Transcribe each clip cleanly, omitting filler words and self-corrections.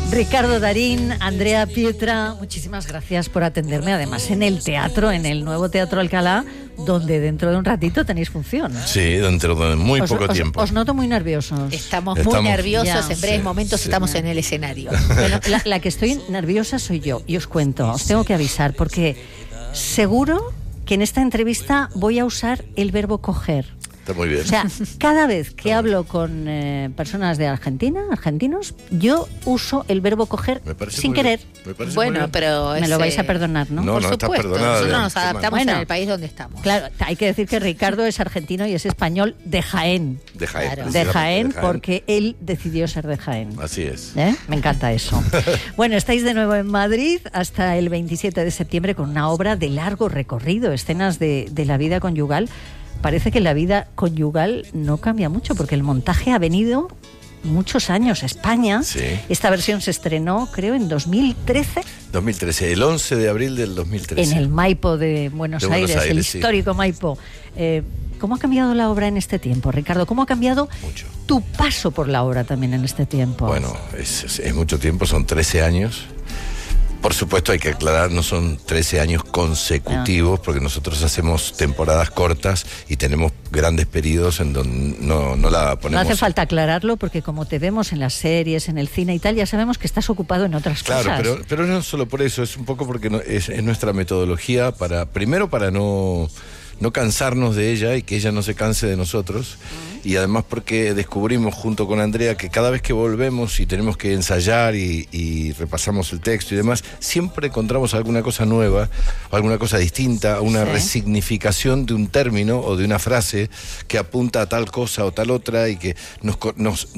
Ricardo Darín, Andrea Pietra, muchísimas gracias por atenderme. Además, en el teatro, en el nuevo Teatro Alcalá, donde dentro de un ratito tenéis función. Sí, dentro de muy poco tiempo. Os noto muy nerviosos. Estamos muy nerviosos, ya. En breves momentos estamos en el escenario. Bueno, la que estoy nerviosa soy yo, y os cuento, os tengo que avisar, porque seguro que en esta entrevista voy a usar el verbo coger. Está muy bien. O sea, cada vez que hablo con personas de Argentina, argentinos, yo uso el verbo coger sin querer. Bueno, pero me lo vais a perdonar, ¿no? No, por estás supuesto, perdonada. nosotros nos adaptamos Bueno, en el país donde estamos. Claro, hay que decir que Ricardo es argentino y es español de Jaén. De Jaén. Claro. De Jaén, porque él decidió ser de Jaén. Así es. Me encanta eso. Bueno, estáis de nuevo en Madrid hasta el 27 de septiembre con una obra de largo recorrido, escenas de la vida conyugal. Parece que la vida conyugal no cambia mucho, porque el montaje ha venido muchos años a España. Sí. Esta versión se estrenó, creo, en 2013. 2013, el 11 de abril del 2013. En el Maipo de Buenos Aires, el histórico Maipo. ¿Cómo ha cambiado la obra en este tiempo, Ricardo? ¿Cómo ha cambiado mucho tu paso por la obra también en este tiempo? Bueno, es mucho tiempo, son 13 años. Por supuesto, hay que aclarar, no son 13 años consecutivos, porque nosotros hacemos temporadas cortas y tenemos grandes periodos en donde no la ponemos. No hace falta aclararlo, porque como te vemos en las series, en el cine y tal, ya sabemos que estás ocupado en otras cosas. Claro, pero no solo por eso, es un poco porque es nuestra metodología primero para no cansarnos de ella y que ella no se canse de nosotros. Y además porque descubrimos junto con Andrea que cada vez que volvemos y tenemos que ensayar y repasamos el texto y demás, siempre encontramos alguna cosa nueva, alguna cosa distinta, una resignificación de un término o de una frase que apunta a tal cosa o tal otra, y que nos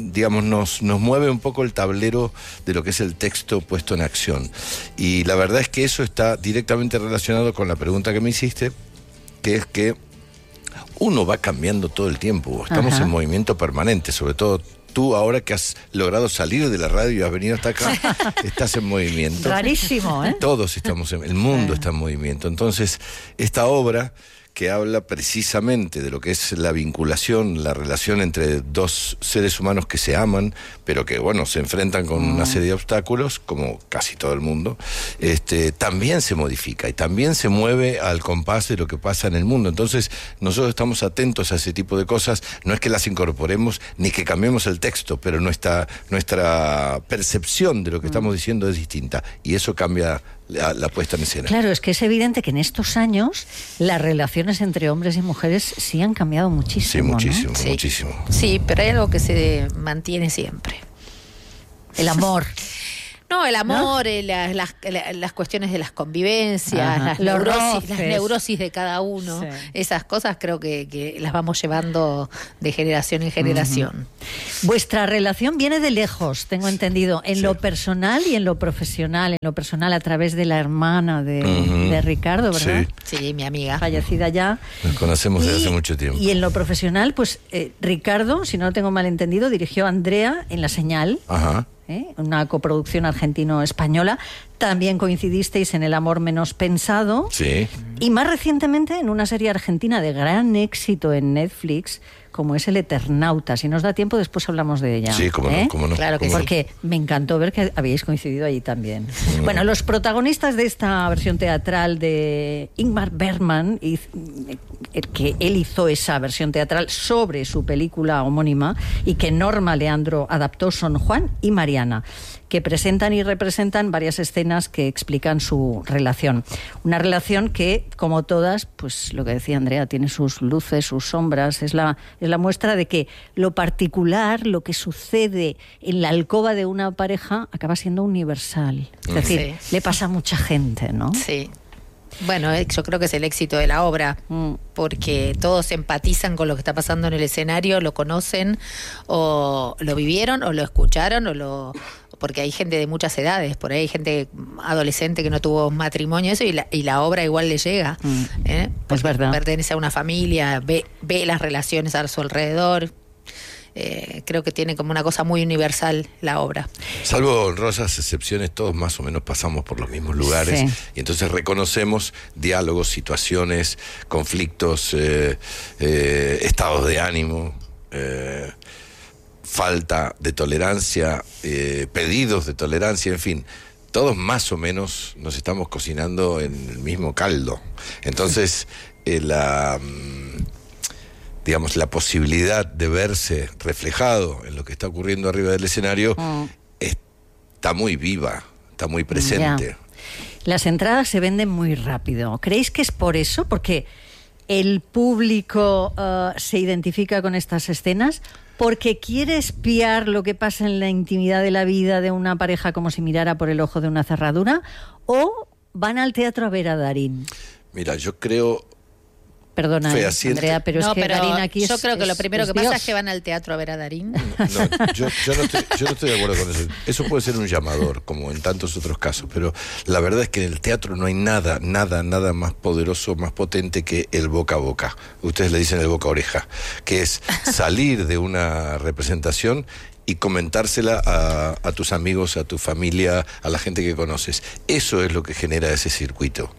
mueve un poco el tablero de lo que es el texto puesto en acción. Y la verdad es que eso está directamente relacionado con la pregunta que me hiciste, que es que uno va cambiando todo el tiempo, estamos en movimiento permanente, sobre todo tú ahora que has logrado salir de la radio y has venido hasta acá, estás en movimiento. Rarísimo, ¿eh? Todos estamos el mundo está en movimiento. Entonces, esta obra que habla precisamente de lo que es la vinculación, la relación entre dos seres humanos que se aman, pero que, bueno, se enfrentan con una serie de obstáculos, como casi todo el mundo, también se modifica y también se mueve al compás de lo que pasa en el mundo. Entonces, nosotros estamos atentos a ese tipo de cosas, no es que las incorporemos ni que cambiemos el texto, pero nuestra percepción de lo que estamos diciendo es distinta, y eso cambia la puesta en escena. Claro, es que es evidente que en estos años las relaciones entre hombres y mujeres sí han cambiado muchísimo. Sí, muchísimo, ¿no? Sí. muchísimo. Sí, pero hay algo que se mantiene siempre. El amor. No, el amor, las cuestiones de las convivencias, Los las roces. neurosis de cada uno, esas cosas creo que las vamos llevando de generación en generación. Vuestra relación viene de lejos, tengo entendido, en lo personal y en lo profesional. En lo personal a través de la hermana de Ricardo, ¿verdad? Sí, mi amiga. Fallecida ya. Nos conocemos desde hace mucho tiempo. Y en lo profesional, pues Ricardo, si no lo tengo mal entendido, dirigió a Andrea en La Señal. Ajá. Una coproducción argentino-española. También coincidisteis en El amor menos pensado. Sí. Y más recientemente en una serie argentina de gran éxito en Netflix, como es El Eternauta. Si nos da tiempo, después hablamos de ella. Sí, cómo no. Claro que sí. Porque me encantó ver que habíais coincidido allí también. Bueno, los protagonistas de esta versión teatral de Ingmar Bergman, que él hizo esa versión teatral sobre su película homónima y que Norma Leandro adaptó, son Juan y Mariana, que presentan y representan varias escenas que explican su relación. Una relación que, como todas, pues lo que decía Andrea, tiene sus luces, sus sombras. Es la muestra de que lo particular, lo que sucede en la alcoba de una pareja, acaba siendo universal. Es decir, le pasa a mucha gente, ¿no? Sí. Bueno, yo creo que es el éxito de la obra, porque todos empatizan con lo que está pasando en el escenario, lo conocen, o lo vivieron, o lo escucharon, porque hay gente de muchas edades, por ahí hay gente adolescente que no tuvo matrimonio, eso, y la obra igual le llega. Es verdad. Pertenece a una familia, ve las relaciones a su alrededor. Creo que tiene como una cosa muy universal la obra. Salvo honrosas excepciones, todos más o menos pasamos por los mismos lugares, y entonces reconocemos diálogos, situaciones, conflictos, estados de ánimo, falta de tolerancia, pedidos de tolerancia, en fin, todos más o menos nos estamos cocinando en el mismo caldo. Entonces, digamos, la posibilidad de verse reflejado en lo que está ocurriendo arriba del escenario está muy viva, está muy presente. Ya. Las entradas se venden muy rápido. ¿Creéis que es por eso? Porque el público se identifica con estas escenas, porque quiere espiar lo que pasa en la intimidad de la vida de una pareja como si mirara por el ojo de una cerradura, o van al teatro a ver a Darín. Mira, yo creo... Perdona, Andrea, pero es que Darín aquí yo creo que lo primero que Dios. pasa es que van al teatro a ver a Darín. No, yo no estoy de acuerdo con eso. Eso puede ser un llamador, como en tantos otros casos, pero la verdad es que en el teatro no hay nada más poderoso, más potente que el boca a boca. Ustedes le dicen el boca a oreja, que es salir de una representación y comentársela a tus amigos, a tu familia, a la gente que conoces. Eso es lo que genera ese circuito.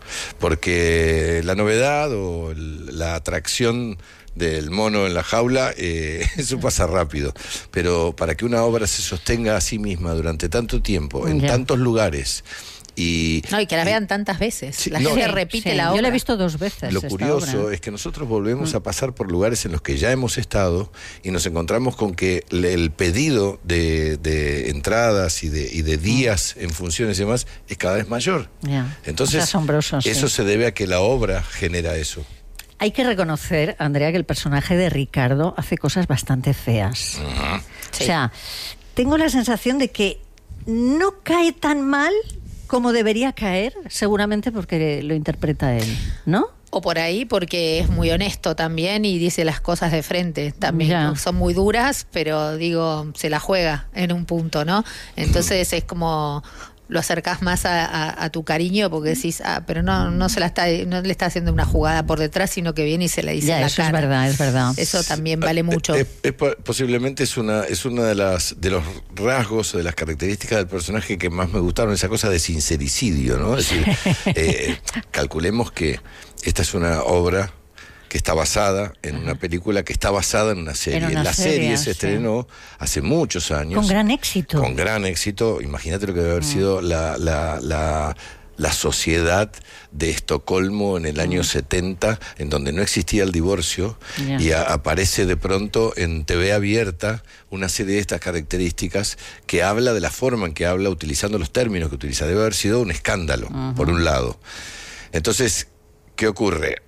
Porque la novedad o la atracción del mono en la jaula, eso pasa rápido. Pero para que una obra se sostenga a sí misma durante tanto tiempo, en tantos lugares... Y que la vean tantas veces. Sí, la gente repite la obra. Yo la he visto 2 veces. Lo curioso es que nosotros volvemos a pasar por lugares en los que ya hemos estado y nos encontramos con que el pedido de entradas y de días en funciones y demás es cada vez mayor. Entonces, es asombroso, eso se debe a que la obra genera eso. Hay que reconocer, Andrea, que el personaje de Ricardo hace cosas bastante feas. Sí. O sea, tengo la sensación de que no cae tan mal como debería caer, seguramente porque lo interpreta él, ¿no? O por ahí porque es muy honesto también y dice las cosas de frente también. Ya. Son muy duras, pero digo, se la juega en un punto, ¿no? Entonces es como... lo acercás más a tu cariño porque decís, pero no le está haciendo una jugada por detrás, sino que viene y se le dice en la eso cara. Es verdad. Eso también vale mucho. Posiblemente es una de los rasgos, de las características del personaje que más me gustaron, esa cosa de sincericidio, ¿no? Es decir, calculemos que esta es una obra que está basada en una película que está basada en una serie. La serie se estrenó hace muchos años. Con gran éxito. Con gran éxito. Imagínate lo que debe haber sido la sociedad de Estocolmo en el año 70, en donde no existía el divorcio, y aparece de pronto en TV abierta una serie de estas características que habla de la forma en que habla, utilizando los términos que utiliza. Debe haber sido un escándalo, por un lado. Entonces, ¿qué ocurre?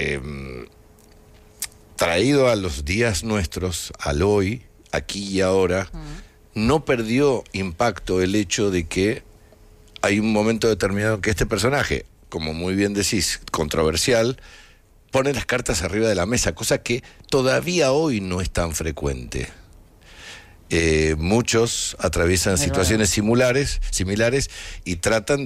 Traído a los días nuestros, al hoy, aquí y ahora, no perdió impacto el hecho de que hay un momento determinado en que este personaje, como muy bien decís, controversial, pone las cartas arriba de la mesa, cosa que todavía hoy no es tan frecuente. Muchos atraviesan situaciones similares y tratan